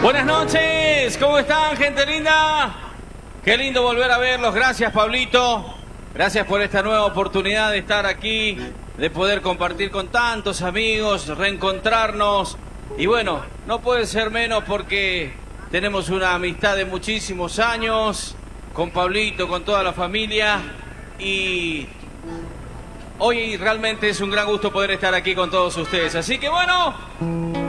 Buenas noches, ¿cómo están, gente linda? Qué lindo volver a verlos, gracias Pablito, gracias por esta nueva oportunidad de estar aquí, de poder compartir con tantos amigos, reencontrarnos. Y bueno, no puede ser menos porque tenemos una amistad de muchísimos años, con Pablito, con toda la familia, y hoy realmente es un gran gusto poder estar aquí con todos ustedes. Así que bueno,